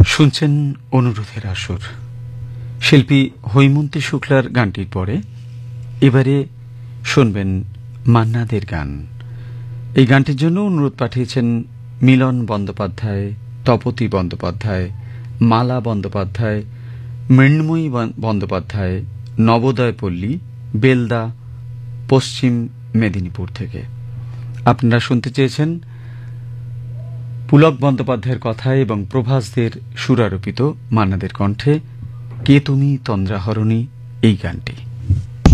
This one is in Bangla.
শুনছেন অনুরোধের আসর। শিল্পী হৈমন্তী শুক্লার গানটির পরে এবারে শুনবেন মান্নাদের গান। এই গানটির জন্য অনুরোধ পাঠিয়েছেন মিলন বন্দ্যোপাধ্যায়, তপতী বন্দ্যোপাধ্যায়, মালা বন্দ্যোপাধ্যায়, মৃন্ময়ী বন্দ্যোপাধ্যায়, নবোদয় পল্লী, বেলদা, পশ্চিম মেদিনীপুর থেকে। আপনারা শুনতে চেয়েছেন পুলক বন্দ্যোপাধ্যায়ের কথায় এবং প্রভাসদের সুরারোপিত মান্নাদের কণ্ঠে কে তুমি তন্দ্রাহরণী এই গানটি।